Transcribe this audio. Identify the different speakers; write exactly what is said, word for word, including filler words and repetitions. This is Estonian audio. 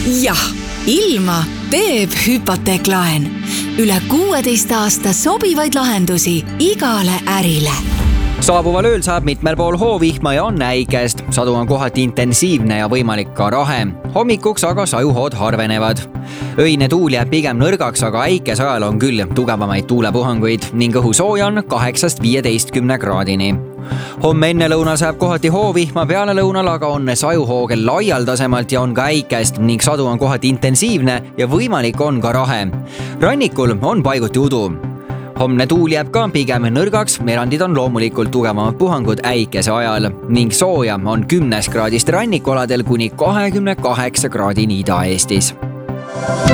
Speaker 1: jah, ilma teeb hüpoteeklaen. Üle kuueteist aasta sobivaid lahendusi igale ärile.
Speaker 2: Saabuval ööl saab mitmel pool hoovihma ja on äikest. Sadu on kohati intensiivne ja võimalik ka rahe. Hommikuks aga sajuhood harvenevad. Öine tuul jääb pigem nõrgaks, aga äikes ajal on küll tugevamaid tuulepuhanguid ning õhu sooja on kaheksast viieteistkümne kraadini. Homme enne lõuna saab kohati hoovihma, peale lõunal aga on sajuhoogel laialdasemalt ja on ka äikest ning sadu on kohati intensiivne ja võimalik on ka rahe. Rannikul on paiguti udu. Homne tuul jääb ka pigem nõrgaks, erandid on loomulikult tugevamad puhangud äikese ajal ning sooja on kümnest kraadist rannikualadel kuni kahekümne kaheksa kraadini Ida-Eestis.